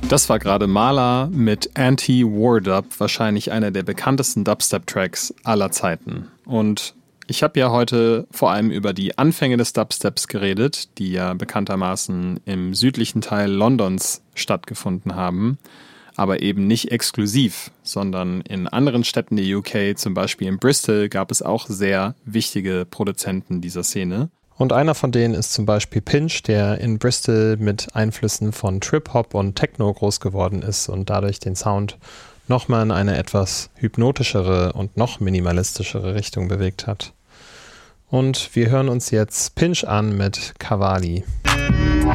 Das war gerade Mala mit Anti-War-Dub, wahrscheinlich einer der bekanntesten Dubstep-Tracks aller Zeiten. Und ich habe ja heute vor allem über die Anfänge des Dubsteps geredet, die ja bekanntermaßen im südlichen Teil Londons stattgefunden haben, aber eben nicht exklusiv, sondern in anderen Städten der UK, zum Beispiel in Bristol, gab es auch sehr wichtige Produzenten dieser Szene. Und einer von denen ist zum Beispiel Pinch, der in Bristol mit Einflüssen von Trip-Hop und Techno groß geworden ist und dadurch den Sound nochmal in eine etwas hypnotischere und noch minimalistischere Richtung bewegt hat. Und wir hören uns jetzt Pinch an mit Cavalli.